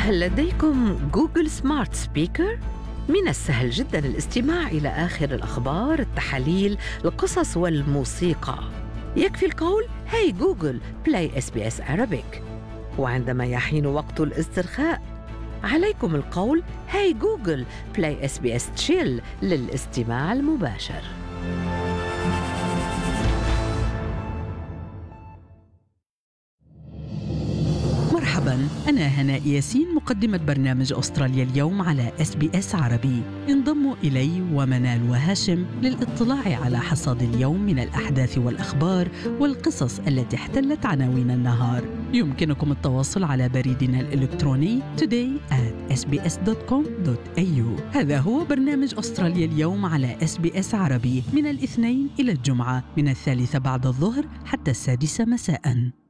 هل لديكم جوجل سمارت سبيكر؟ من السهل جدا الاستماع إلى آخر الأخبار، التحاليل، القصص والموسيقى. يكفي القول هاي جوجل بلاي SBS Arabic. وعندما يحين وقت الاسترخاء عليكم القول هاي جوجل بلاي SBS Chill للاستماع المباشر. مرحباً، أنا هناء ياسين، مقدمة برنامج أستراليا اليوم على SBS عربي. انضموا إلي ومنال وهاشم للاطلاع على حصاد اليوم من الأحداث والأخبار والقصص التي احتلت عناوين النهار. يمكنكم التواصل على بريدنا الإلكتروني today@sbs.com.au. هذا هو برنامج أستراليا اليوم على SBS عربي من الاثنين إلى الجمعة من 3 بعد الظهر حتى 6 مساءً.